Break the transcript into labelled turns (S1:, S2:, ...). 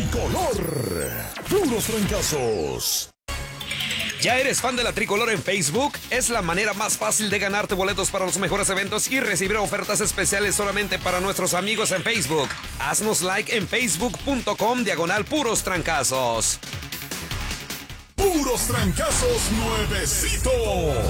S1: Tricolor. Puros trancazos.
S2: ¿Ya eres fan de la Tricolor en Facebook? Es la manera más fácil de ganarte boletos para los mejores eventos y recibir ofertas especiales solamente para nuestros amigos en Facebook. Haznos like en facebook.com/puros trancazos.
S1: Puros trancazos nuevecito.